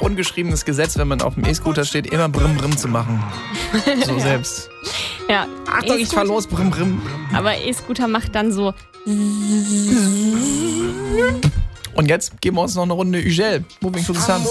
ungeschriebenes Gesetz, wenn man auf dem E-Scooter steht, immer Brim Brim zu machen. So selbst. Ja. Achtung, ich fahr los, Brim Brim. Aber E-Scooter macht dann so. Und jetzt geben wir uns noch eine Runde Ugel. Moving to the Sun.